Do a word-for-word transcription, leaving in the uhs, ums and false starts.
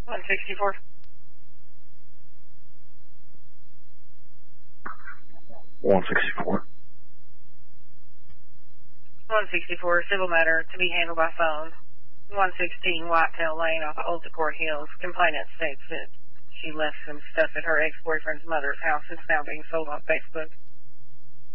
one sixty-four. one sixty-four. one sixty-four, civil matter to be handled by phone. one sixteen Whitetail Lane off of Old Decourt Hills. Complainant states that she left some stuff at her ex-boyfriend's mother's house. It's now being sold on Facebook.